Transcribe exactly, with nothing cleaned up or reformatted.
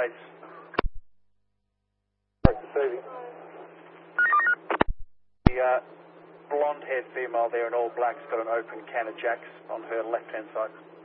base. Receiving. The uh, blonde-haired female there in all black's got an open can of Jacks on her left-hand side.